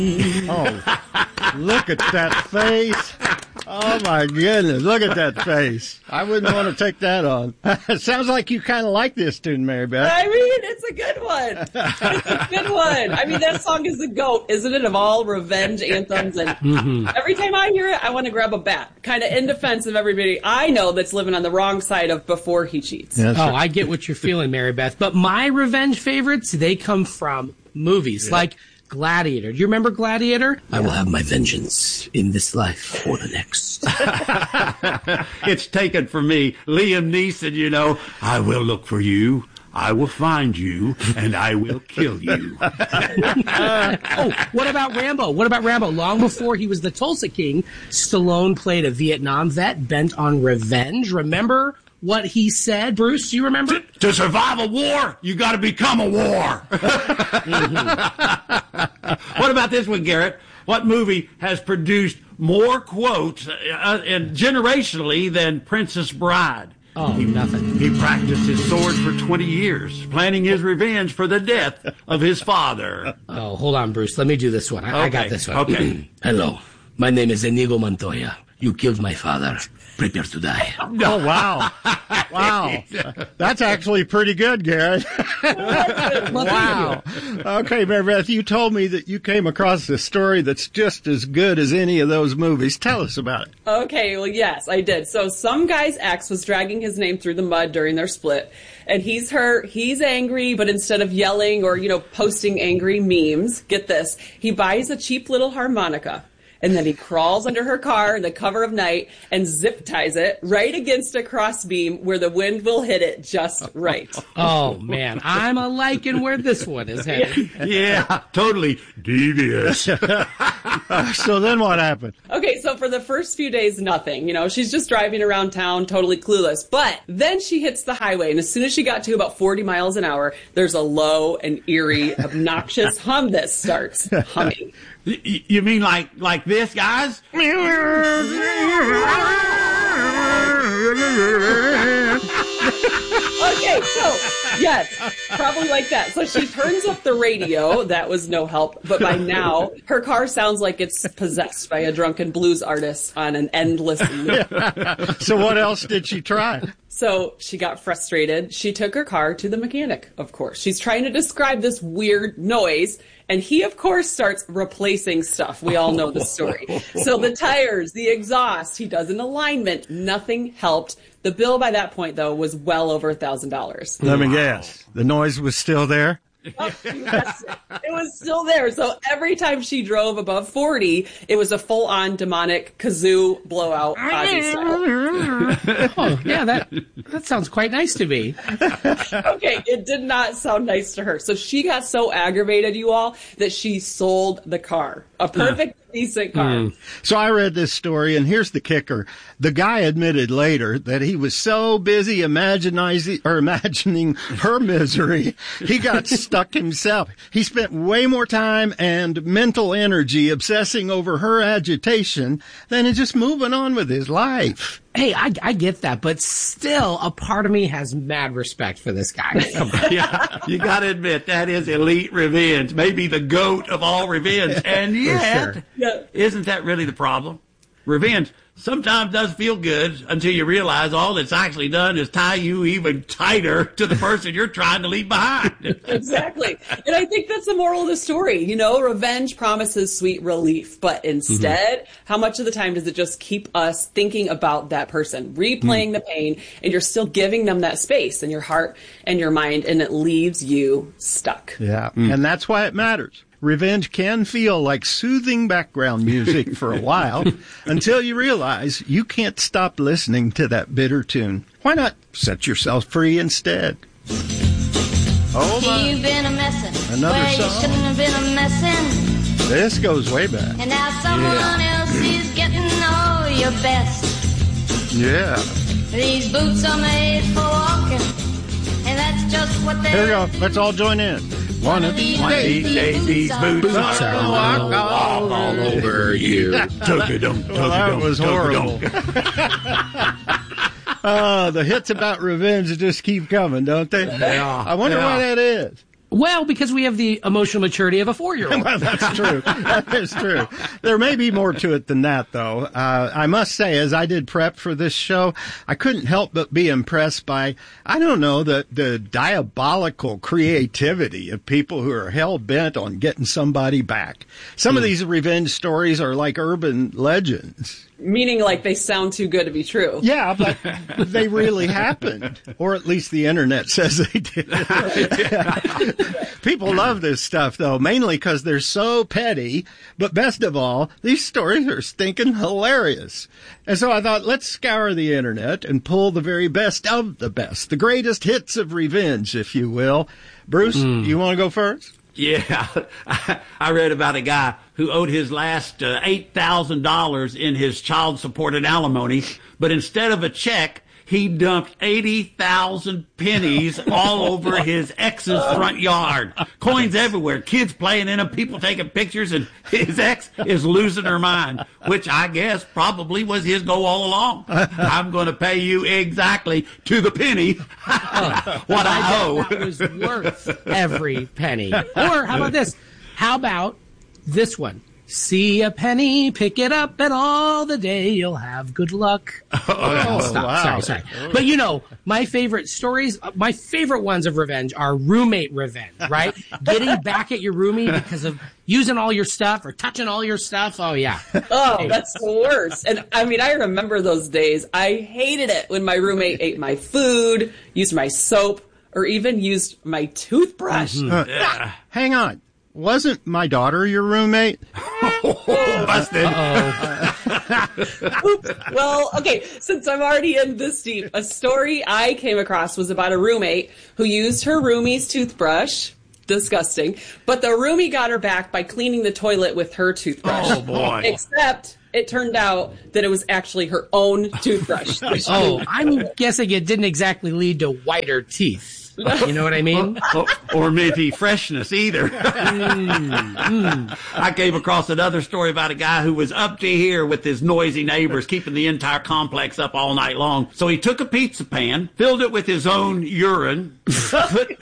Oh, look at that face. Oh, my goodness. Look at that face. I wouldn't want to take that on. It sounds like you kind of like this tune, Mary Beth. I mean, it's a good one. It's a good one. I mean, that song is the GOAT, isn't it, of all revenge anthems? And every time I hear it, I want to grab a bat, kind of in defense of everybody I know that's living on the wrong side of before he cheats. Yeah, I get what you're feeling, Mary Beth. But my revenge favorites, they come from movies like Gladiator. Do you remember Gladiator? I will have my vengeance in this life or the next. It's taken from me. Liam Neeson, I will look for you. I will find you, and I will kill you. What about Rambo? Long before he was the Tulsa King, Stallone played a Vietnam vet bent on revenge. Remember what he said, Bruce? Do you remember? To survive a war, you got to become a war. What about this one, Garrett? What movie has produced more quotes and generationally than Princess Bride? Oh, nothing. He practiced his sword for 20 years, planning his revenge for the death of his father. Oh, hold on, Bruce. Let me do this one. I got this one. Okay. Hello. My name is Inigo Montoya. You killed my father. Prepare to die. Oh, wow. Wow. That's actually pretty good, Garrett. Wow. Okay, Mary Beth, you told me that you came across a story that's just as good as any of those movies. Tell us about it. Okay, well, yes, I did. So some guy's ex was dragging his name through the mud during their split, and he's hurt, he's angry, but instead of yelling or, posting angry memes, get this, he buys a cheap little harmonica. And then he crawls under her car in the cover of night and zip ties it right against a crossbeam where the wind will hit it just right. Oh, man. I'm a liking where this one is headed. Yeah, totally devious. So then what happened? Okay, so for the first few days, nothing. She's just driving around town, totally clueless. But then she hits the highway, and as soon as she got to about 40 miles an hour, there's a low and eerie, obnoxious hum that starts humming. You mean like this, guys? Okay, so, yes, probably like that. So she turns up the radio. That was no help. But by now, her car sounds like it's possessed by a drunken blues artist on an endless loop. So what else did she try? So she got frustrated. She took her car to the mechanic, of course. She's trying to describe this weird noise, and he, of course, starts replacing stuff. We all know the story. So the tires, the exhaust, he does an alignment. Nothing helped. The bill by that point, though, was well over $1,000. Let me guess. The noise was still there? Oh, yes, it was still there. So every time she drove above 40, it was a full-on demonic kazoo blowout Ozzy style. Oh, yeah, that sounds quite nice to me. Okay, it did not sound nice to her. So she got so aggravated, you all, that she sold the car. A perfect, decent car. So I read this story, and here's the kicker. The guy admitted later that he was so busy imagining her misery, he got stuck himself. He spent way more time and mental energy obsessing over her agitation than in just moving on with his life. Hey, I get that, but still, a part of me has mad respect for this guy. Yeah, you got to admit, that is elite revenge. Maybe the GOAT of all revenge. And yet, isn't that really the problem? Revenge sometimes does feel good until you realize all it's actually done is tie you even tighter to the person you're trying to leave behind. Exactly. And I think that's the moral of the story. Revenge promises sweet relief, but instead, how much of the time does it just keep us thinking about that person, replaying the pain, and you're still giving them that space in your heart and your mind, and it leaves you stuck. Yeah, and that's why it matters. Revenge can feel like soothing background music for a while until you realize you can't stop listening to that bitter tune. Why not set yourself free instead? Oh my. You've been a messin'. Another Where song. You shouldn't have been a messin'. This goes way back. And now someone else is getting all your best. Yeah. These boots are made for walking. And that's just what they're. Here we go. Let's all join in. One of these days, these boots are gonna walk all over you. That was horrible. The hits about revenge just keep coming, don't they? Yeah. I wonder why that is. Well, because we have the emotional maturity of a 4-year-old. Well, that's true. That is true. There may be more to it than that, though. I must say, as I did prep for this show, I couldn't help but be impressed by, I don't know, the diabolical creativity of people who are hell-bent on getting somebody back. Some of these revenge stories are like urban legends. Meaning like they sound too good to be true. Yeah, but they really happened. Or at least the internet says they did. People love this stuff, though, mainly because they're so petty. But best of all, these stories are stinking hilarious. And so I thought, let's scour the internet and pull the very best of the best. The greatest hits of revenge, if you will. Bruce, you want to go first? Yeah, I read about a guy who owed his last $8,000 in his child support and alimony, but instead of a check, he dumped 80,000 pennies all over his ex's front yard. Coins everywhere, kids playing in them, people taking pictures, and his ex is losing her mind, which I guess probably was his goal all along. I'm going to pay you exactly to the penny what I owe. That was worth every penny. Or how about this? How about this one? See a penny, pick it up, and all the day you'll have good luck. Stop. Wow. Sorry. But you know, my favorite stories, my favorite ones of revenge are roommate revenge, right? Getting back at your roomie because of using all your stuff or touching all your stuff. Oh, yeah. Oh, that's the worst. And I mean, I remember those days. I hated it when my roommate ate my food, used my soap, or even used my toothbrush. Hang on. Wasn't my daughter your roommate? Busted. Well, okay, since I'm already in this deep, a story I came across was about a roommate who used her roomie's toothbrush. Disgusting. But the roomie got her back by cleaning the toilet with her toothbrush. Oh, boy. Except it turned out that it was actually her own toothbrush. Oh, I'm guessing it didn't exactly lead to whiter teeth. You know what I mean? Or maybe freshness either. I came across another story about a guy who was up to here with his noisy neighbors, keeping the entire complex up all night long. So he took a pizza pan, filled it with his own urine, put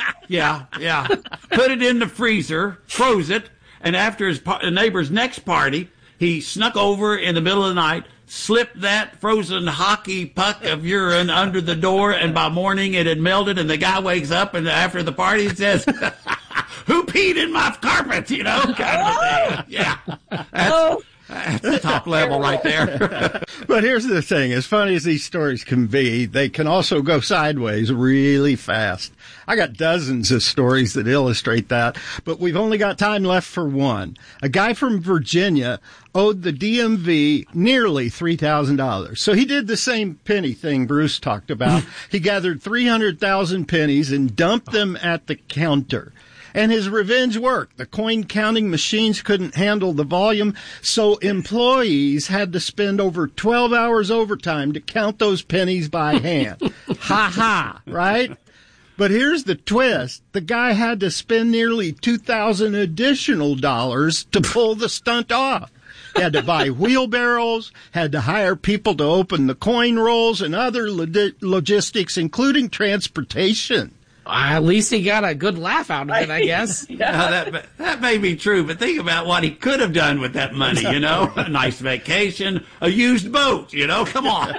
it in the freezer, froze it, and after his neighbor's next party, he snuck over in the middle of the night, slipped that frozen hockey puck of urine under the door, and by morning it had melted, and the guy wakes up and after the party and says, who peed in my carpet, you know, kind of thing. Yeah. That's the top level right there. But here's the thing. As funny as these stories can be, they can also go sideways really fast. I got dozens of stories that illustrate that, but we've only got time left for one. A guy from Virginia owed the DMV nearly $3,000. So he did the same penny thing Bruce talked about. He gathered 300,000 pennies and dumped them at the counter. And his revenge worked. The coin counting machines couldn't handle the volume, so employees had to spend over 12 hours overtime to count those pennies by hand. Ha ha, right? But here's the twist. The guy had to spend nearly $2,000 additional dollars to pull the stunt off. Had to buy wheelbarrows, had to hire people to open the coin rolls and other logistics, including transportation. At least he got a good laugh out of it, I guess. That may be true, but think about what he could have done with that money, you know? A nice vacation, a used boat, you know? Come on.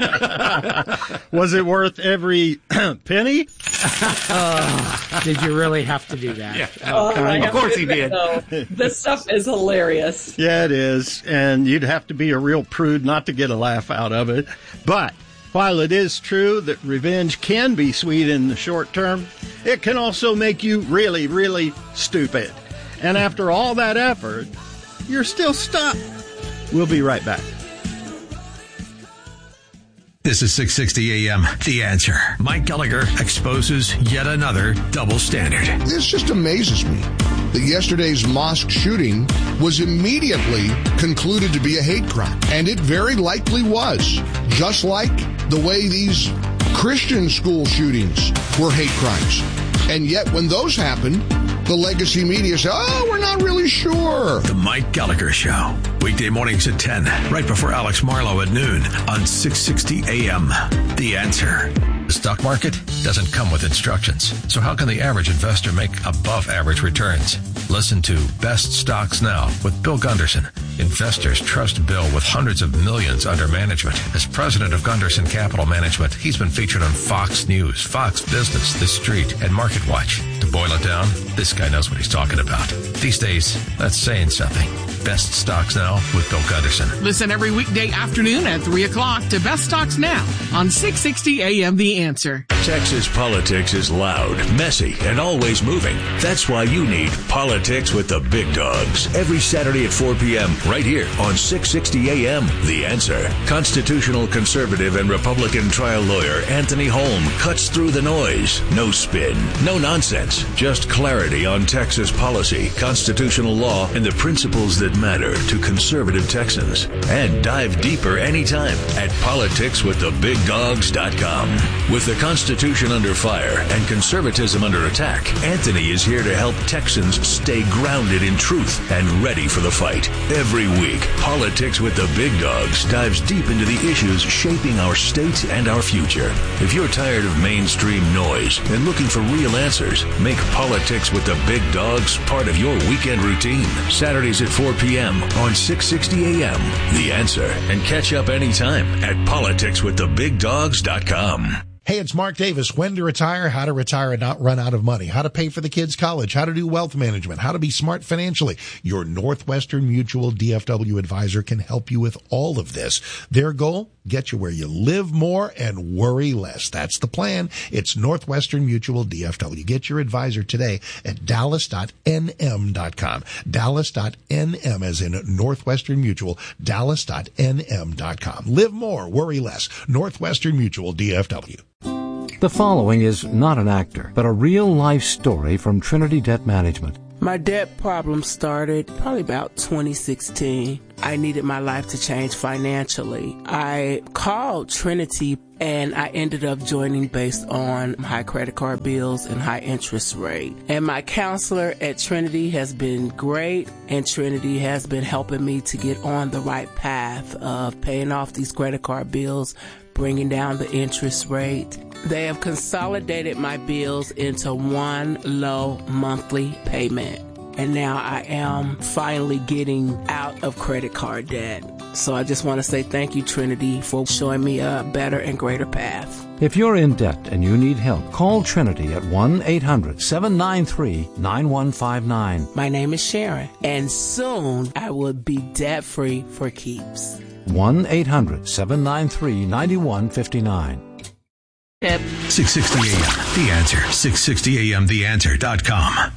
Was it worth every penny? Did you really have to do that? Yeah. Of course he did. This stuff is hilarious. Yeah, it is. And you'd have to be a real prude not to get a laugh out of it. But while it is true that revenge can be sweet in the short term, it can also make you really, really stupid. And after all that effort, you're still stuck. We'll be right back. This is 660 AM, The Answer. Mike Gallagher exposes yet another double standard. This just amazes me that yesterday's mosque shooting was immediately concluded to be a hate crime. And it very likely was. Just like the way these Christian school shootings were hate crimes. And yet when those happen, The legacy media say, oh, we're not really sure. The Mike Gallagher Show. Weekday mornings at 10, right before Alex Marlowe at noon on 660 AM. The Answer. The stock market doesn't come with instructions. So how can the average investor make above average returns? Listen to Best Stocks Now with Bill Gunderson. Investors trust Bill with hundreds of millions under management. As president of Gunderson Capital Management, he's been featured on Fox News, Fox Business, The Street, and Market Watch. To boil it down, this guy knows what he's talking about. These days, that's saying something. Best Stocks Now with Bill Gunderson. Listen every weekday afternoon at 3 o'clock to Best Stocks Now on 660 AM The Answer. Texas politics is loud, messy, and always moving. That's why you need Politics with the Big Dogs. Every Saturday at 4 p.m. right here on 660 AM The Answer. Constitutional conservative and Republican trial lawyer Anthony Holm cuts through the noise. No spin, no nonsense, just clarity on Texas policy, constitutional law, and the principles that matter to conservative Texans. And dive deeper anytime at politicswiththebigdogs.com. With the Constitution under fire and conservatism under attack, Anthony is here to help Texans stay grounded in truth and ready for the fight. Every week, Politics with the Big Dogs dives deep into the issues shaping our state and our future. If you're tired of mainstream noise and looking for real answers, make Politics with the Big Dogs part of your weekend routine. Saturdays at 4 p.m. on 660 AM The Answer. And catch up anytime at politicswiththebigdogs.com. Hey, it's Mark Davis. When to retire, how to retire and not run out of money, how to pay for the kids' college, how to do wealth management, how to be smart financially. Your Northwestern Mutual DFW advisor can help you with all of this. Their goal? Get you where you live more and worry less. That's the plan. It's Northwestern Mutual DFW. Get your advisor today at dallas.nm.com. Dallas.nm as in Northwestern Mutual. Dallas.nm.com. Live more, worry less. Northwestern Mutual DFW. The following is not an actor, but a real-life story from Trinity Debt Management. My debt problem started probably about 2016. I needed my life to change financially. I called Trinity and I ended up joining based on high credit card bills and high interest rate. And my counselor at Trinity has been great, and Trinity has been helping me to get on the right path of paying off these credit card bills, bringing down the interest rate. They have consolidated my bills into one low monthly payment. And now I am finally getting out of credit card debt. So I just want to say thank you, Trinity, for showing me a better and greater path. If you're in debt and you need help, call Trinity at 1-800-793-9159. My name is Sharon, and soon I will be debt-free for keeps. 1-800-793-9159. 660 AM, The Answer. 660AMTheAnswer.com.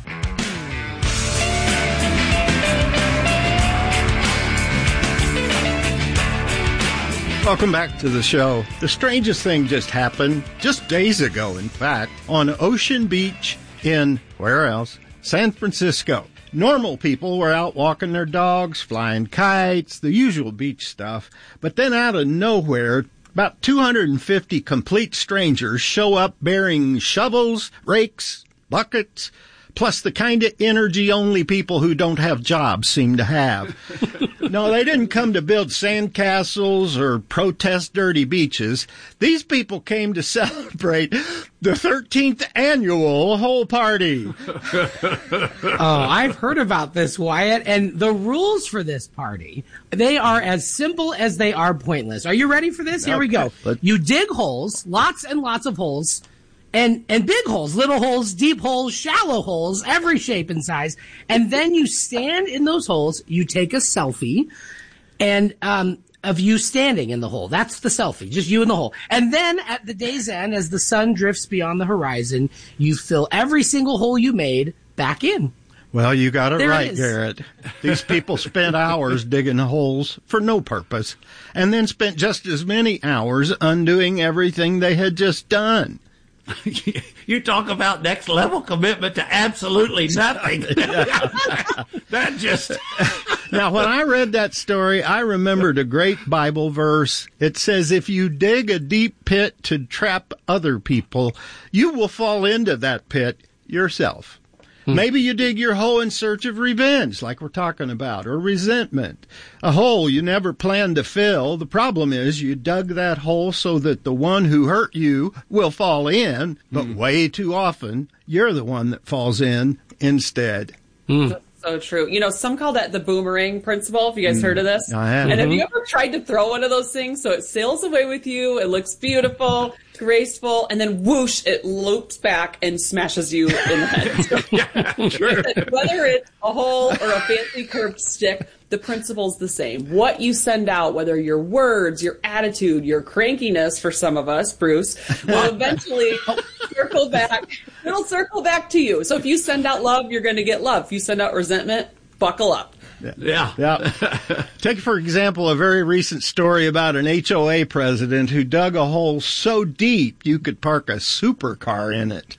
Welcome back to the show. The strangest thing just happened, just days ago, in fact, on Ocean Beach in, where else? San Francisco. Normal people were out walking their dogs, flying kites, the usual beach stuff. But then out of nowhere, about 250 complete strangers show up bearing shovels, rakes, buckets, plus the kind of energy only people who don't have jobs seem to have. No, they didn't come to build sandcastles or protest dirty beaches. These people came to celebrate the 13th annual whole party. Oh, I've heard about this, Wyatt. And the rules for this party, they are as simple as they are pointless. Are you ready for this? Here we go. You dig holes, lots and lots of holes. And big holes, little holes, deep holes, shallow holes, every shape and size. And then you stand in those holes, you take a selfie, and of you standing in the hole. That's the selfie, just you in the hole. And then at the day's end, as the sun drifts beyond the horizon, you fill every single hole you made back in. Well, you got it right, Garrett. These people spent hours digging holes for no purpose, and then spent just as many hours undoing everything they had just done. You talk about next level commitment to absolutely nothing. That just... Now, when I read that story, I remembered a great Bible verse. It says, if you dig a deep pit to trap other people, you will fall into that pit yourself. Maybe you dig your hole in search of revenge, like we're talking about, or resentment. A hole you never planned to fill. The problem is you dug that hole so that the one who hurt you will fall in, but way too often you're the one that falls in instead. So true. You know, some call that the boomerang principle. Have you guys heard of this? I have. And have you ever tried to throw one of those things so it sails away with you, it looks beautiful, graceful, and then whoosh, it loops back and smashes you in the head? Yeah, sure. Whether it's a hole or a fancy curved stick, the principle's the same. What you send out, whether your words, your attitude, your crankiness for some of us, Bruce, will eventually circle back. It'll circle back to you. So if you send out love, you're going to get love. If you send out resentment, buckle up. Yeah. Take, for example, a very recent story about an HOA president who dug a hole so deep you could park a supercar in it.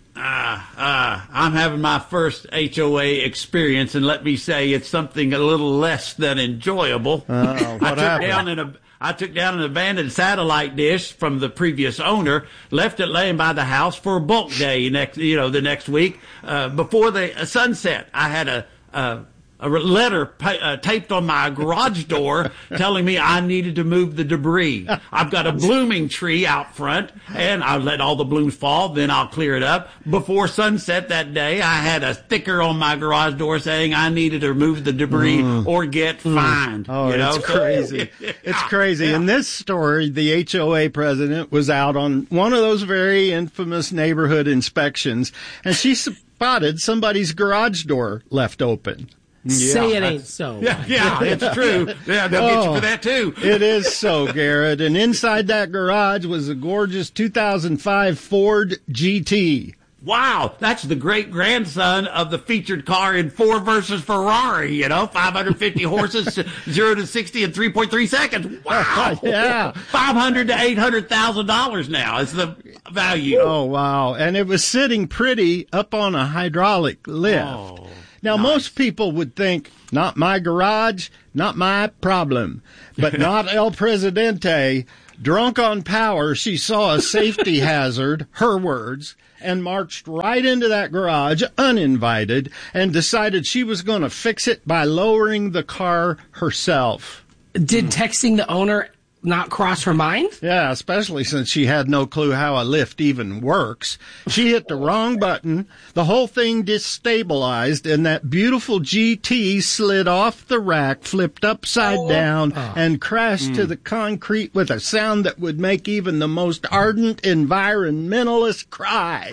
I'm having my first HOA experience, and let me say it's something a little less than enjoyable. What happened? I took down an abandoned satellite dish from the previous owner, left it laying by the house for a bulk day the next week. Before the sunset, I had a letter taped on my garage door telling me I needed to move the debris. I've got a blooming tree out front, and I let all the blooms fall, then I'll clear it up. Before sunset that day, I had a sticker on my garage door saying I needed to remove the debris or get fined. It's crazy. It's crazy. In this story, the HOA president was out on one of those very infamous neighborhood inspections, and she spotted somebody's garage door left open. Say it ain't so. Yeah, it's true. Yeah, they'll get you for that too. It is so, Garrett. And inside that garage was a gorgeous 2005 Ford GT. Wow, that's the great-grandson of the featured car in Ford versus Ferrari, 550 horses, 0 to 60 in 3.3 seconds. Wow. Yeah. $500,000 to $800,000 now is the value. Oh, wow. And it was sitting pretty up on a hydraulic lift. Now, most people would think, not my garage, not my problem. But not El Presidente. Drunk on power, she saw a safety hazard, her words, and marched right into that garage uninvited and decided she was going to fix it by lowering the car herself. Did texting the owner not cross her mind? Yeah, especially since she had no clue how a lift even works. She hit the wrong button, the whole thing destabilized, and that beautiful GT slid off the rack, flipped upside down, and crashed to the concrete with a sound that would make even the most ardent environmentalist cry.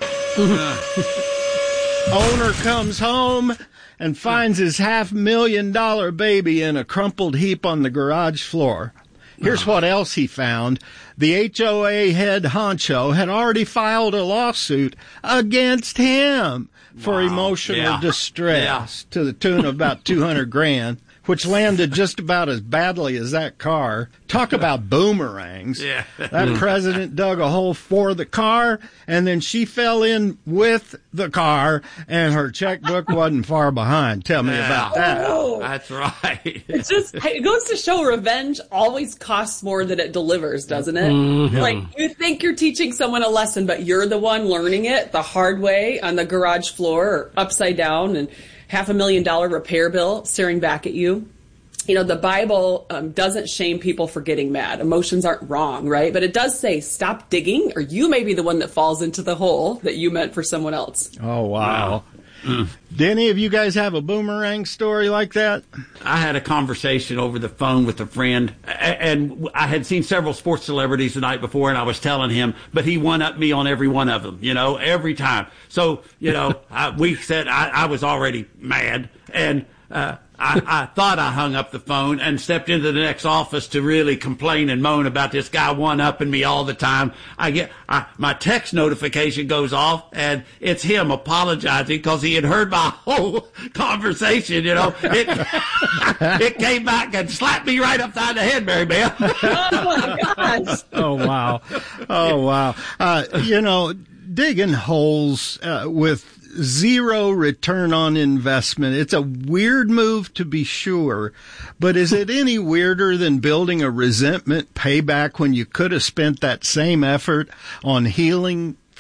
Owner comes home and finds his $500,000 baby in a crumpled heap on the garage floor. Here's what else he found. The HOA head honcho had already filed a lawsuit against him for emotional distress to the tune of about $200,000, which landed just about as badly as that car. Talk about boomerangs. Yeah. That president dug a hole for the car, and then she fell in with the car, and her checkbook wasn't far behind. Tell me about that. Oh. That's right. It goes to show revenge always costs more than it delivers, doesn't it? Mm-hmm. Like, you think you're teaching someone a lesson, but you're the one learning it the hard way on the garage floor or upside down, and $500,000 repair bill staring back at you. The Bible doesn't shame people for getting mad. Emotions aren't wrong, right? But it does say, stop digging, or you may be the one that falls into the hole that you meant for someone else. Oh, wow. Do any of you guys have a boomerang story like that? I had a conversation over the phone with a friend, and I had seen several sports celebrities the night before, and I was telling him, but he one-upped me on every one of them, every time. So, we said I was already mad, and I thought I hung up the phone and stepped into the next office to really complain and moan about this guy one-upping me all the time. My text notification goes off, and it's him apologizing because he had heard my whole conversation. It came back and slapped me right upside the head, Mary Beth. Oh my gosh! Oh wow! Digging holes with zero return on investment. It's a weird move to be sure, but is it any weirder than building a resentment payback when you could have spent that same effort on healing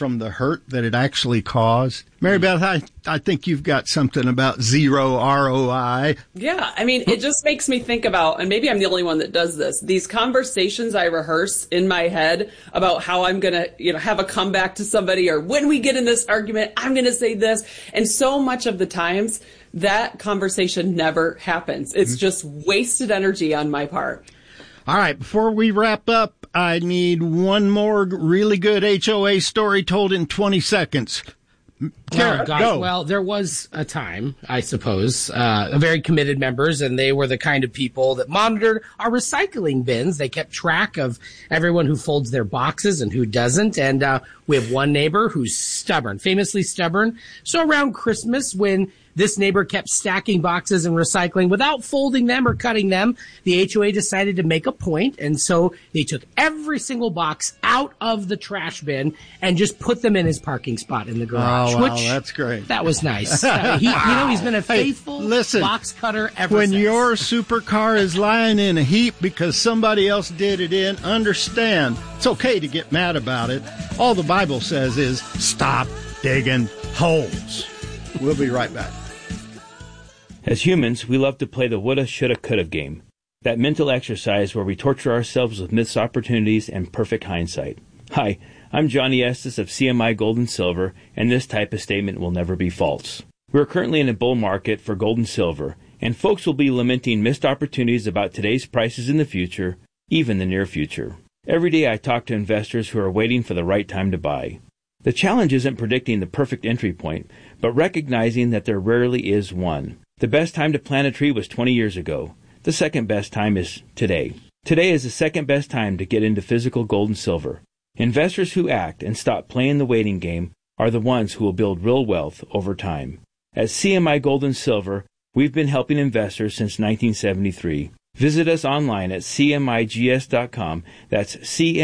from the hurt that it actually caused. Mary Beth, I think you've got something about zero ROI. Yeah, I mean, it just makes me think about, and maybe I'm the only one that does this, these conversations I rehearse in my head about how I'm going to, have a comeback to somebody, or when we get in this argument, I'm going to say this. And so much of the times, that conversation never happens. It's just wasted energy on my part. All right, before we wrap up, I need one more really good HOA story told in 20 seconds. Kara, go. Well, there was a time, I suppose, very committed members, and they were the kind of people that monitored our recycling bins. They kept track of everyone who folds their boxes and who doesn't. And we have one neighbor who's stubborn, famously stubborn. So around Christmas, when this neighbor kept stacking boxes and recycling without folding them or cutting them, the HOA decided to make a point, and so they took every single box out of the trash bin and just put them in his parking spot in the garage. Oh, wow, that's great. That was nice. He's been a faithful box cutter ever since. When your supercar is lying in a heap because somebody else did it in, understand, it's okay to get mad about it. All the Bible says is, stop digging holes. We'll be right back. As humans, we love to play the woulda, shoulda, coulda game. That mental exercise where we torture ourselves with missed opportunities and perfect hindsight. Hi, I'm Johnny Estes of CMI Gold and Silver, and this type of statement will never be false. We're currently in a bull market for gold and silver, and folks will be lamenting missed opportunities about today's prices in the future, even the near future. Every day I talk to investors who are waiting for the right time to buy. The challenge isn't predicting the perfect entry point, but recognizing that there rarely is one. The best time to plant a tree was 20 years ago. The second best time is today. Today is the second best time to get into physical gold and silver. Investors who act and stop playing the waiting game are the ones who will build real wealth over time. At CMI Gold and Silver, we've been helping investors since 1973. Visit us online at cmigs.com. That's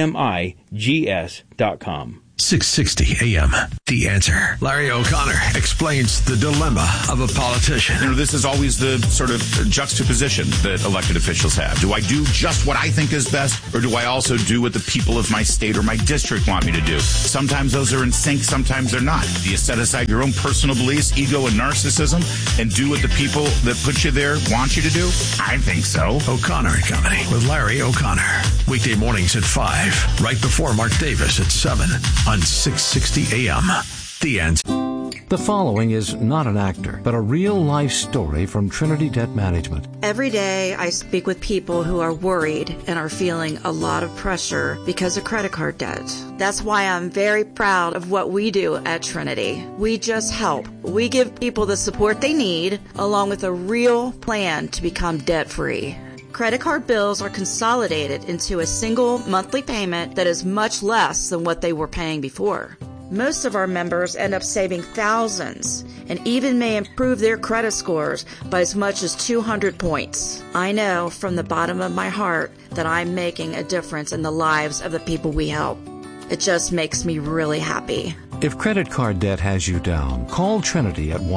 cmigs.com. 660 AM. The Answer. Larry O'Connor explains the dilemma of a politician. This is always the sort of juxtaposition that elected officials have. Do I do just what I think is best, or do I also do what the people of my state or my district want me to do? Sometimes those are in sync, sometimes they're not. Do you set aside your own personal beliefs, ego, and narcissism, and do what the people that put you there want you to do? I think so. O'Connor and Company with Larry O'Connor. Weekday mornings at 5, right before Mark Davis at 7 on 660 AM. The Answer. The following is not an actor, but a real-life story from Trinity Debt Management. Every day I speak with people who are worried and are feeling a lot of pressure because of credit card debt. That's why I'm very proud of what we do at Trinity. We just help. We give people the support they need, along with a real plan to become debt-free. Credit card bills are consolidated into a single monthly payment that is much less than what they were paying before. Most of our members end up saving thousands and even may improve their credit scores by as much as 200 points. I know from the bottom of my heart that I'm making a difference in the lives of the people we help. It just makes me really happy. If credit card debt has you down, call Trinity at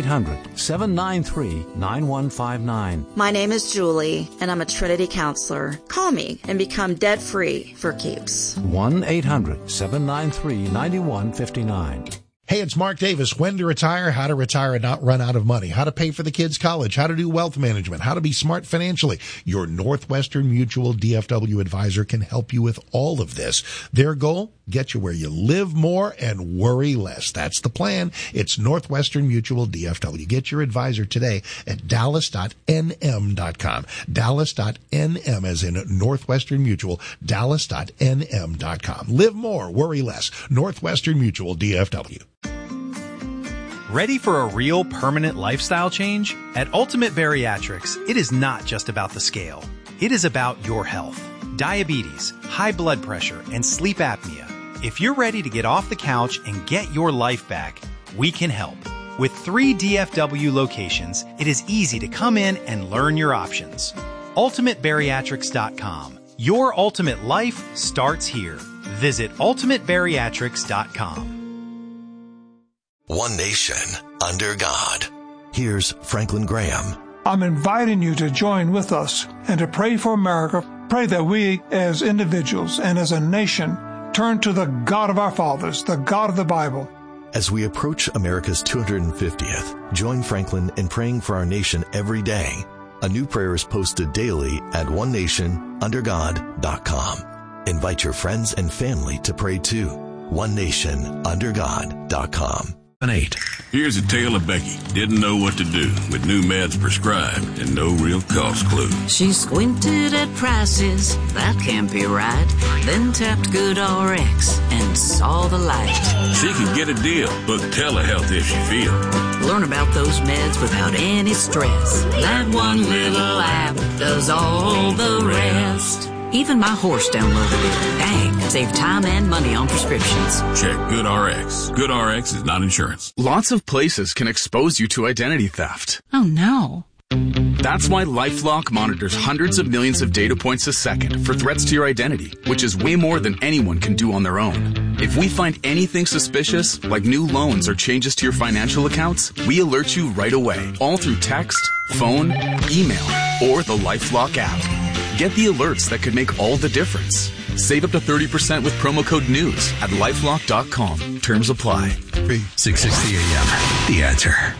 1-800-793-9159. My name is Julie, and I'm a Trinity counselor. Call me and become debt-free for keeps. 1-800-793-9159. Hey, it's Mark Davis. When to retire, how to retire and not run out of money, how to pay for the kids' college, how to do wealth management, how to be smart financially. Your Northwestern Mutual DFW advisor can help you with all of this. Their goal? Get you where you live more and worry less. That's the plan. It's Northwestern Mutual DFW. Get your advisor today at dallas.nm.com. Dallas.nm as in Northwestern Mutual. Dallas.nm.com. Live more, worry less. Northwestern Mutual DFW. Ready for a real permanent lifestyle change? At Ultimate Bariatrics, it is not just about the scale. It is about your health. Diabetes, high blood pressure, and sleep apnea. If you're ready to get off the couch and get your life back, we can help. With 3 DFW locations, it is easy to come in and learn your options. UltimateBariatrics.com. Your ultimate life starts here. Visit UltimateBariatrics.com. One nation under God. Here's Franklin Graham. I'm inviting you to join with us and to pray for America. Pray that we as individuals and as a nation turn to the God of our fathers, the God of the Bible. As we approach America's 250th, join Franklin in praying for our nation every day. A new prayer is posted daily at onenationundergod.com. Invite your friends and family to pray too. onenationundergod.com. 8. Here's a tale of Becky. Didn't know what to do with new meds prescribed and no real cost clue. She squinted at prices, that can't be right. Then tapped GoodRx and saw the light. She could get a deal, book telehealth if she feel. Learn about those meds without any stress. That one little app does all the rest. Even my horse downloaded it. Dang, save time and money on prescriptions. Check GoodRx. GoodRx is not insurance. Lots of places can expose you to identity theft. Oh no. That's why LifeLock monitors hundreds of millions of data points a second for threats to your identity, which is way more than anyone can do on their own. If we find anything suspicious, like new loans or changes to your financial accounts, we alert you right away, all through text, phone, email, or the LifeLock app. Get the alerts that could make all the difference. Save up to 30% with promo code NEWS at LifeLock.com. Terms apply. 660 AM. The Answer.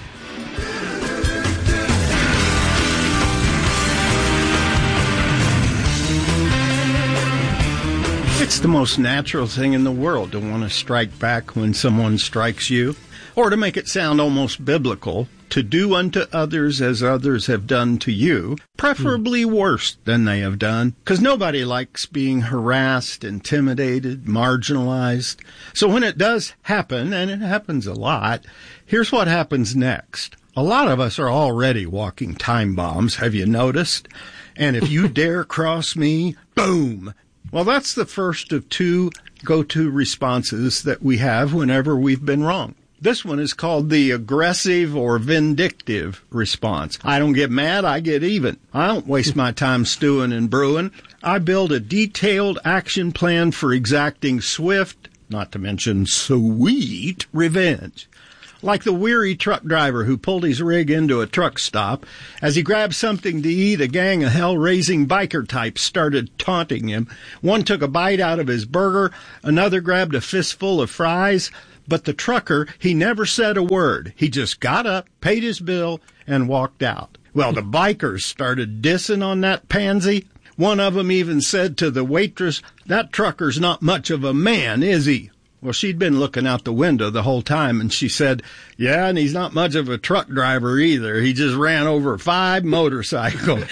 It's the most natural thing in the world to want to strike back when someone strikes you, or to make it sound almost biblical, to do unto others as others have done to you, preferably worse than they have done, because nobody likes being harassed, intimidated, marginalized. So when it does happen, and it happens a lot, here's what happens next. A lot of us are already walking time bombs, have you noticed? And if you dare cross me, boom! Well, that's the first of two go-to responses that we have whenever we've been wrong. This one is called the aggressive or vindictive response. I don't get mad, I get even. I don't waste my time stewing and brewing. I build a detailed action plan for exacting swift, not to mention sweet, revenge. Like the weary truck driver who pulled his rig into a truck stop. As he grabbed something to eat, a gang of hell-raising biker types started taunting him. One took a bite out of his burger, another grabbed a fistful of fries, but the trucker, he never said a word. He just got up, paid his bill, and walked out. Well, the bikers started dissing on that pansy. One of them even said to the waitress, "That trucker's not much of a man, is he?" Well, she'd been looking out the window the whole time, and she said, "Yeah, and he's not much of a truck driver either. He just ran over 5 motorcycles."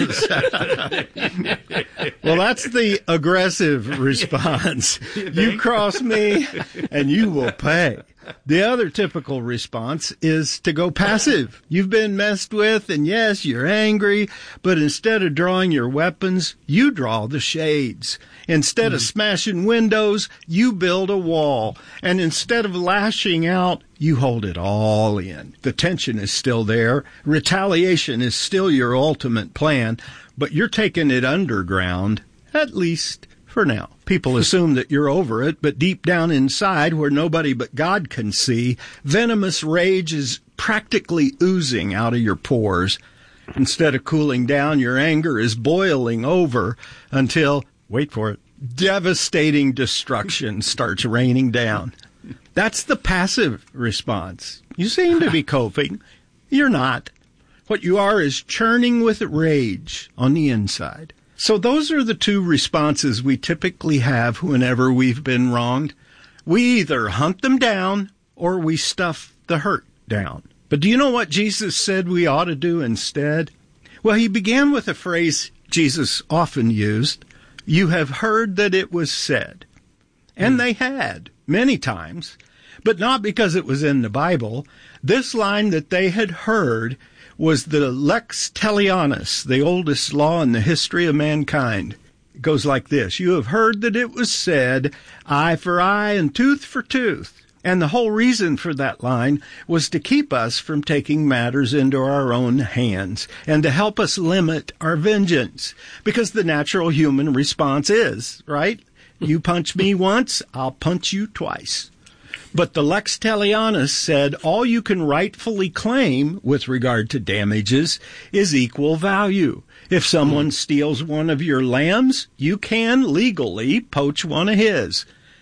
Well, that's the aggressive response. You cross me, and you will pay. The other typical response is to go passive. You've been messed with, and yes, you're angry, but instead of drawing your weapons, you draw the shades. Instead of smashing windows, you build a wall. And instead of lashing out, you hold it all in. The tension is still there. Retaliation is still your ultimate plan, but you're taking it underground, at least for now. People assume that you're over it, but deep down inside, where nobody but God can see, venomous rage is practically oozing out of your pores. Instead of cooling down, your anger is boiling over until, wait for it, devastating destruction starts raining down. That's the passive response. You seem to be coping. You're not. What you are is churning with rage on the inside. So those are the two responses we typically have whenever we've been wronged. We either hunt them down or we stuff the hurt down. But do you know what Jesus said we ought to do instead? Well, he began with a phrase Jesus often used, "You have heard that it was said." And they had, many times, but not because it was in the Bible. This line that they had heard was the lex talionis, the oldest law in the history of mankind. It goes like this: "You have heard that it was said, eye for eye and tooth for tooth." And the whole reason for that line was to keep us from taking matters into our own hands and to help us limit our vengeance. Because the natural human response is, right? You punch me once, I'll punch you twice. But the lex talionis said all you can rightfully claim with regard to damages is equal value. If someone steals one of your lambs, you can legally poach one of his.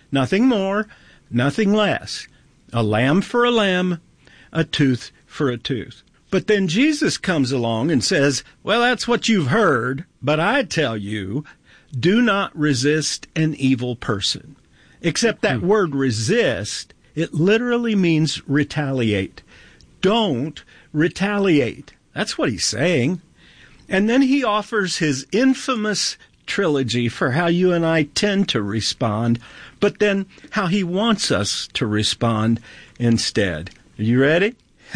Nothing more, nothing less. A lamb for a lamb, a tooth for a tooth. But then Jesus comes along and says, well, that's what you've heard, but I tell you, do not resist an evil person. Except that word resist, it literally means retaliate. Don't retaliate. That's what he's saying. And then he offers his infamous trilogy for how you and I tend to respond, but then how he wants us to respond instead. Are you ready?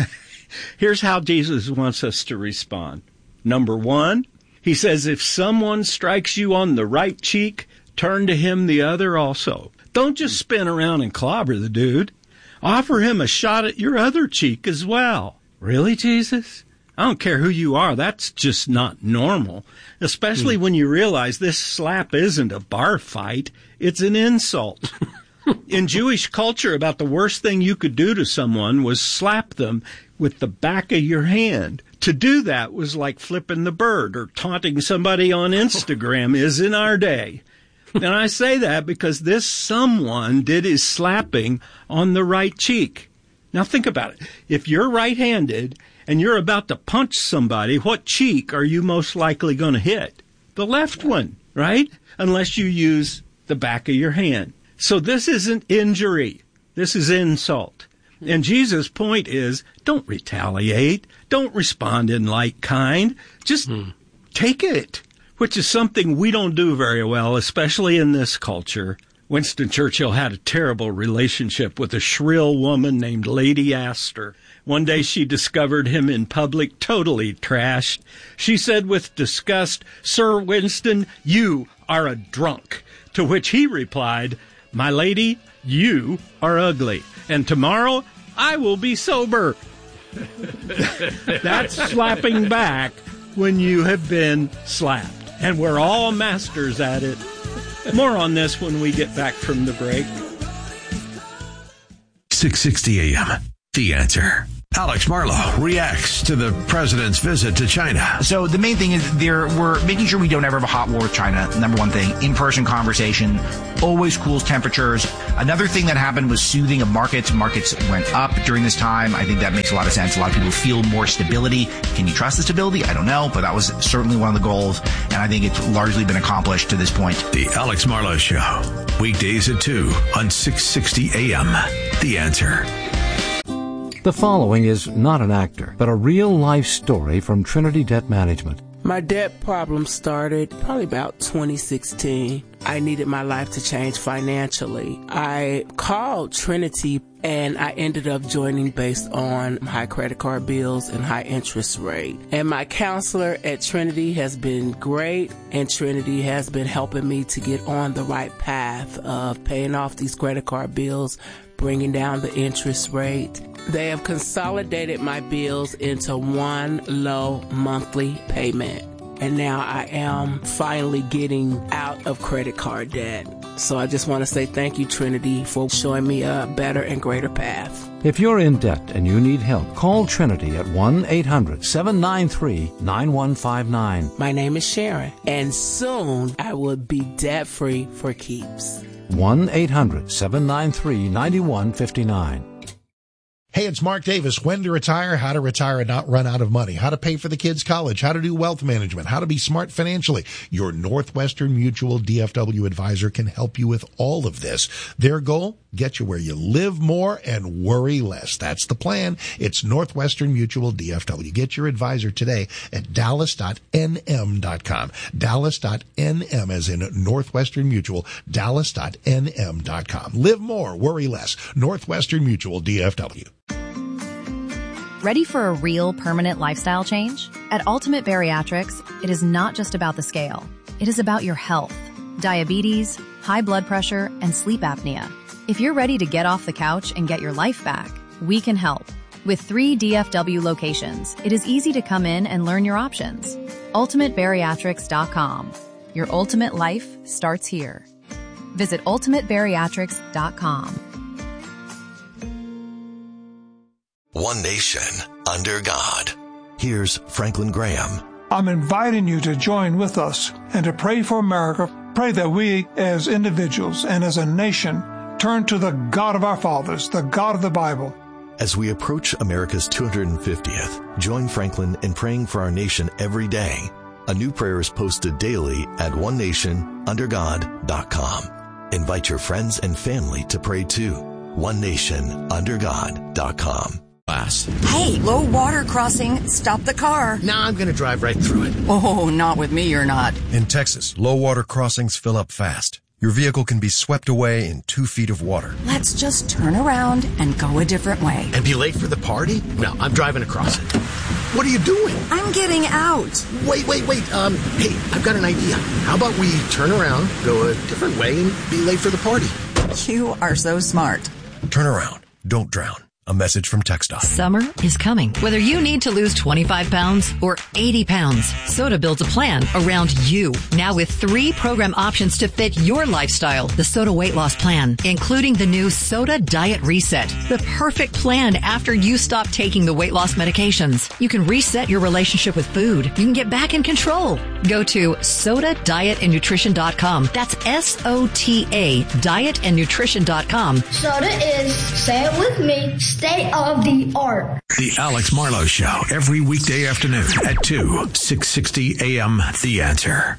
Here's how Jesus wants us to respond. Number 1, he says, if someone strikes you on the right cheek, turn to him the other also. Don't just spin around and clobber the dude. Offer him a shot at your other cheek as well. Really, Jesus? I don't care who you are. That's just not normal, especially when you realize this slap isn't a bar fight. It's an insult. In Jewish culture, about the worst thing you could do to someone was slap them with the back of your hand. To do that was like flipping the bird or taunting somebody on Instagram is in our day. And I say that because this someone did his slapping on the right cheek. Now think about it. If you're right-handed and you're about to punch somebody, what cheek are you most likely going to hit? The left one, right? Unless you use the back of your hand. So this isn't injury. This is insult. And Jesus' point is, don't retaliate. Don't respond in like kind. Just take it, which is something we don't do very well, especially in this culture. Winston Churchill had a terrible relationship with a shrill woman named Lady Astor. One day she discovered him in public, totally trashed. She said with disgust, "Sir Winston, you are a drunk." To which he replied, "My lady, you are ugly, and tomorrow I will be sober." That's slapping back when you have been slapped. And we're all masters at it. More on this when we get back from the break. 660 AM. The Answer. Alex Marlow reacts to the president's visit to China. So the main thing is we're making sure we don't ever have a hot war with China. Number one thing, in-person conversation, always cools temperatures. Another thing that happened was soothing of markets. Markets went up during this time. I think that makes a lot of sense. A lot of people feel more stability. Can you trust the stability? I don't know, but that was certainly one of the goals, and I think it's largely been accomplished to this point. The Alex Marlow Show, weekdays at 2 on 660 AM. The Answer. The following is not an actor, but a real-life story from Trinity Debt Management. My debt problem started probably about 2016. I needed my life to change financially. I called Trinity and I ended up joining based on high credit card bills and high interest rate. And my counselor at Trinity has been great, and Trinity has been helping me to get on the right path of paying off these credit card bills, bringing down the interest rate. They have consolidated my bills into one low monthly payment. And now I am finally getting out of credit card debt. So I just want to say thank you, Trinity, for showing me a better and greater path. If you're in debt and you need help, call Trinity at 1-800-793-9159. My name is Sharon, and soon I will be debt-free for keeps. 1-800-793-9159. Hey, it's Mark Davis. When to retire, how to retire and not run out of money, how to pay for the kids' college, how to do wealth management, how to be smart financially. Your Northwestern Mutual DFW advisor can help you with all of this. Their goal, get you where you live more and worry less. That's the plan. It's Northwestern Mutual DFW. Get your advisor today at dallas.nm.com. Dallas.nm as in Northwestern Mutual, dallas.nm.com. Live more, worry less. Northwestern Mutual DFW. Ready for a real permanent lifestyle change? At Ultimate Bariatrics, it is not just about the scale. It is about your health, diabetes, high blood pressure, and sleep apnea. If you're ready to get off the couch and get your life back, we can help. With 3 DFW locations, it is easy to come in and learn your options. UltimateBariatrics.com. Your ultimate life starts here. Visit UltimateBariatrics.com. One nation under God. Here's Franklin Graham. I'm inviting you to join with us and to pray for America. Pray that we as individuals and as a nation turn to the God of our fathers, the God of the Bible. As we approach America's 250th, join Franklin in praying for our nation every day. A new prayer is posted daily at onenationundergod.com. Invite your friends and family to pray too. onenationundergod.com. Hey, low water crossing. Stop the car. Nah, I'm going to drive right through it. Oh, not with me, you're not. In Texas, low water crossings fill up fast. Your vehicle can be swept away in 2 feet of water. Let's just turn around and go a different way. And be late for the party? No, I'm driving across it. What are you doing? I'm getting out. Wait. Hey, I've got an idea. How about we turn around, go a different way, and be late for the party? You are so smart. Turn around. Don't drown. A message from TxDOT. Summer is coming. Whether you need to lose 25 pounds or 80 pounds, Soda builds a plan around you. Now with 3 program options to fit your lifestyle. The Soda Weight Loss Plan, including the new Soda Diet Reset. The perfect plan after you stop taking the weight loss medications. You can reset your relationship with food. You can get back in control. Go to SodaDietAndNutrition.com. That's SOTA, dietandnutrition.com. Soda is, say it with me, state of the art. The Alex Marlowe Show, every weekday afternoon at 2, 660 AM. The Answer.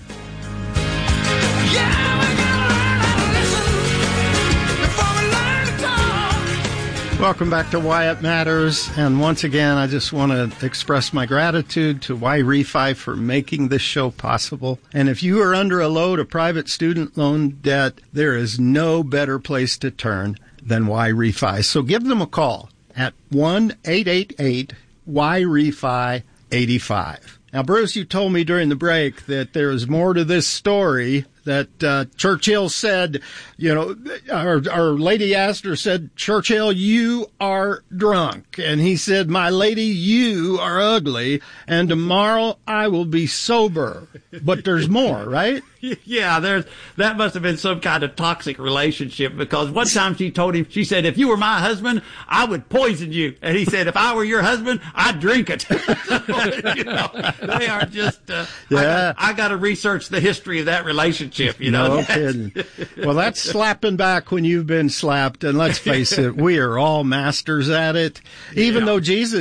Welcome back to Why It Matters. And once again, I just want to express my gratitude to Y-Refi for making this show possible. And if you are under a load of private student loan debt, there is no better place to turn than Y-Refi. So give them a call at 1-888-Y-REFI-85. Now, Bruce, you told me during the break that there is more to this story, that Churchill said, you know, our Lady Astor said, Churchill, you are drunk. And he said, my lady, you are ugly. And tomorrow I will be sober. But there's more, right? Yeah, that must have been some kind of toxic relationship, because one time she told him, she said, if you were my husband, I would poison you. And he said, if I were your husband, I'd drink it. You know, they are just, I got to research the history of that relationship. You know, no kidding. Well, that's slapping back when you've been slapped. And let's face it, we are all masters at it. Even though Jesus